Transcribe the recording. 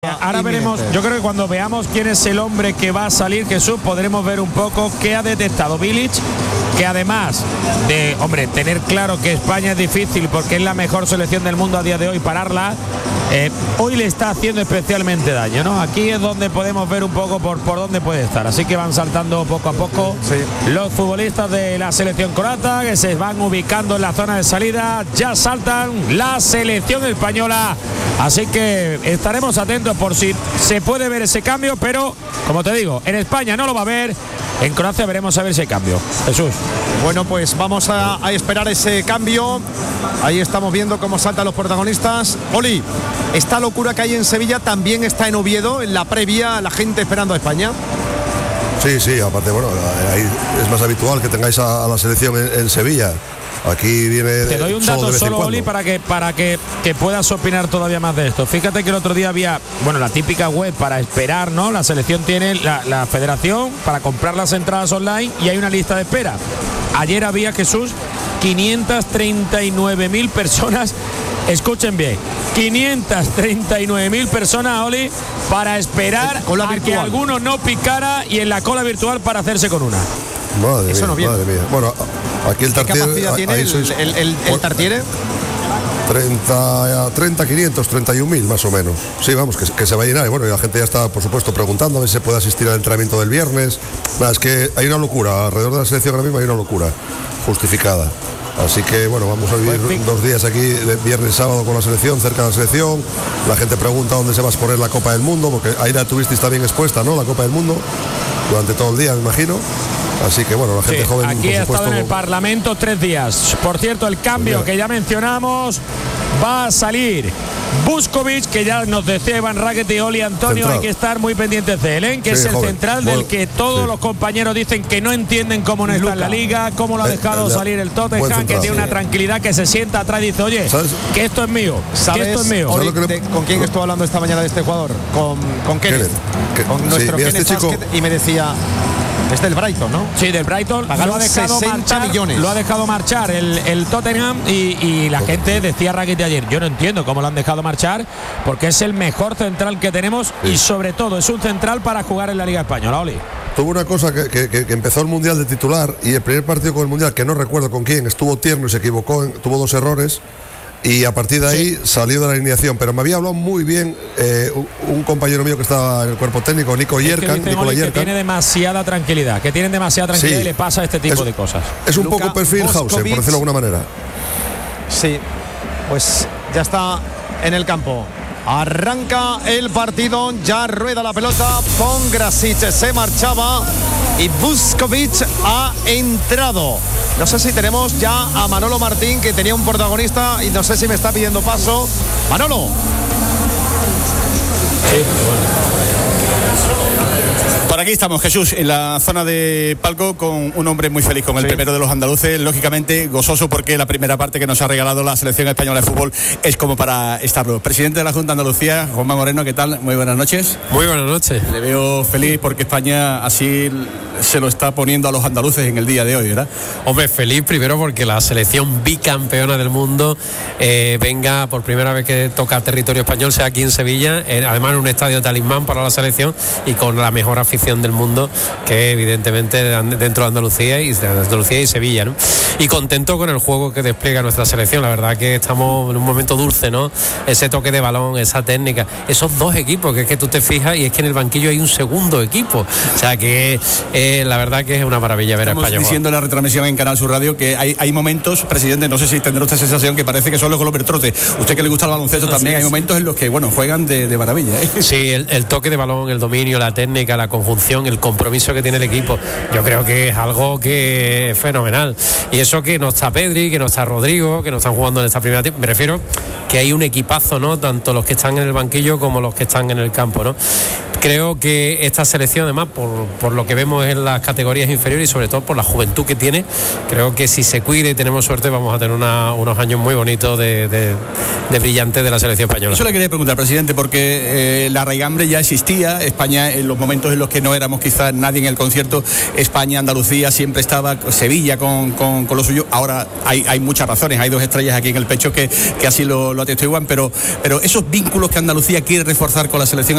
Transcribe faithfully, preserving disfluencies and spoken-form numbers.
Ahora veremos, yo creo que cuando veamos quién es el hombre que va a salir, Jesús, podremos ver un poco qué ha detectado Bilic, que además de, hombre, tener claro que España es difícil porque es la mejor selección del mundo a día de hoy, pararla, eh, hoy le está haciendo especialmente daño, ¿no? Aquí es donde podemos ver un poco por, por dónde puede estar, así que van saltando poco a poco sí. los futbolistas de la selección croata, que se van ubicando en la zona de salida, ya saltan la selección española, así que estaremos atentos por si se puede ver ese cambio, pero como te digo, en España no lo va a ver, en Croacia veremos a ver ese cambio. Jesús. Bueno, pues vamos a, a esperar ese cambio. Ahí estamos viendo cómo saltan los protagonistas. Oli, esta locura que hay en Sevilla también está en Oviedo, en la previa, la gente esperando a España. Sí, sí, aparte, bueno, ahí es más habitual que tengáis a, a la selección en, en Sevilla. Aquí viene. Te doy un dato solo, solo Oli, para que para que, que puedas opinar todavía más de esto. Fíjate que el otro día había, bueno, la típica web para esperar, ¿no? La selección tiene la, la federación para comprar las entradas online y hay una lista de espera. Ayer había, Jesús, quinientas treinta y nueve mil personas. Escuchen bien, quinientas treinta y nueve mil personas, Oli, para esperar a que alguno no picara y en la cola virtual para hacerse con una. Madre Eso mía, no madre mía. Bueno, aquí el Tartiere. ¿Qué capacidad tiene el, sois, el, el, el Tartiere? treinta, quinientos, treinta y un mil más o menos. Sí, vamos, que, que se va a llenar. Y bueno, y la gente ya está, por supuesto, preguntando a ver si se puede asistir al entrenamiento del viernes. Nada, es que hay una locura. Alrededor de la selección ahora mismo hay una locura justificada. Así que bueno, vamos a vivir pues, dos días aquí, de viernes y sábado con la selección, cerca de la selección. La gente pregunta dónde se va a exponer la Copa del Mundo, porque ahí la tuvisteis también expuesta, ¿no? La Copa del Mundo, durante todo el día, me imagino. Así que bueno, la gente sí, joven. Aquí por ha supuesto, estado en el Parlamento tres días. Por cierto, el cambio Mira. que ya mencionamos, va a salir Vuskovic, que ya nos decía Iván Rakitic y Oli Antonio, central. Hay que estar muy pendientes de él, ¿eh? que sí, es el joven. central bueno, del que todos sí. los compañeros dicen que no entienden cómo no está Luca. en la liga, cómo lo ha dejado eh, salir el Tottenham, central, que tiene sí. una tranquilidad, que se sienta atrás y dice, oye, ¿sabes? que esto es mío, ¿Sabes? que esto es mío. Oli, de, ¿Con quién estuve hablando esta mañana de este jugador? Con, con Kenneth, Kenneth. Con nuestro sí, Kenneth este chico... y me decía... Es del Brighton, ¿no? Sí, del Brighton. Lo ha dejado marchar, millones. Lo ha dejado marchar el, el Tottenham y, y la gente decía Rakitic ayer, yo no entiendo cómo lo han dejado marchar, porque es el mejor central que tenemos sí. y sobre todo es un central para jugar en la Liga Española, Oli. Tuvo una cosa que, que, que empezó el Mundial de titular y el primer partido con el Mundial, que no recuerdo con quién, estuvo tierno y se equivocó, tuvo dos errores. Y a partir de ahí sí. salió de la alineación, pero me había hablado muy bien eh, un, un compañero mío que estaba en el cuerpo técnico, Nico Yerkan, es que Nicolás Yerkan. Que tiene demasiada tranquilidad, que tienen demasiada tranquilidad sí. y le pasa este tipo es, de cosas. Es un Luka poco perfil Hausen, por decirlo de alguna manera. Sí, pues ya está en el campo. Arranca el partido, ya rueda la pelota, Pongrasic se marchaba y Vuskovic ha entrado. No sé si tenemos ya a Manolo Martín, que tenía un protagonista y no sé si me está pidiendo paso. Manolo. Sí, Por aquí estamos, Jesús, en la zona de palco con un hombre muy feliz, con el sí. primero de los andaluces, lógicamente gozoso porque la primera parte que nos ha regalado la selección española de fútbol es como para estarlo. Presidente de la Junta de Andalucía, Juanma Moreno, ¿qué tal? Muy buenas noches. Muy buenas noches. Le veo feliz porque España así se lo está poniendo a los andaluces en el día de hoy, ¿verdad? Hombre, feliz primero porque la selección bicampeona del mundo eh, venga por primera vez que toca territorio español, sea aquí en Sevilla, eh, además en un estadio talismán para la selección y con la mejor afición del mundo, que evidentemente dentro de Andalucía y de Andalucía y Sevilla, ¿no? Y contento con el juego que despliega nuestra selección. La verdad que estamos en un momento dulce, ¿no? Ese toque de balón, esa técnica, esos dos equipos, que es que tú te fijas y es que en el banquillo hay un segundo equipo, o sea que eh, la verdad que es una maravilla ver a España. Estamos diciendo en la retransmisión en Canal Sur Radio que hay, hay momentos, presidente, no sé si tendrá usted sensación que parece que son los Glover Trotte. Usted que le gusta el baloncesto no, también, sí, hay momentos en los que, bueno, juegan de, de maravilla, ¿eh? Sí, el, el toque de balón, el dominio, la técnica, la conjunción, el compromiso que tiene el equipo, yo creo que es algo que es fenomenal. Y eso que no está Pedri, que no está Rodrigo, que no están jugando en esta primera tiempo, me refiero que hay un equipazo, ¿no? Tanto los que están en el banquillo como los que están en el campo, ¿no? Creo que esta selección, además, por, por lo que vemos en las categorías inferiores y sobre todo por la juventud que tiene, creo que si se cuida y tenemos suerte vamos a tener una, unos años muy bonitos de, de, de brillante de la selección española. Eso le quería preguntar, presidente, porque eh, la raigambre ya existía. España, en los momentos en los que no no éramos quizás nadie en el concierto, España, Andalucía, siempre estaba Sevilla con, con, con lo suyo. Ahora hay, hay muchas razones, hay dos estrellas aquí en el pecho que, que así lo, lo atestiguan, pero, pero esos vínculos que Andalucía quiere reforzar con la selección